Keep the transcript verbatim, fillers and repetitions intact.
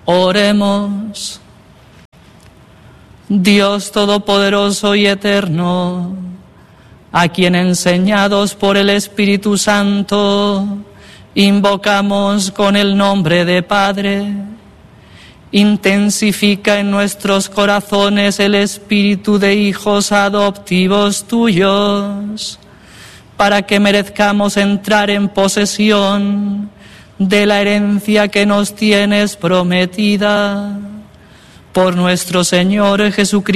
Oremos. Dios Todopoderoso y Eterno, a quien enseñados por el Espíritu Santo, invocamos con el nombre de Padre, intensifica en nuestros corazones el espíritu de hijos adoptivos tuyos, para que merezcamos entrar en posesión de la herencia que nos tienes prometida. Por nuestro Señor Jesucristo,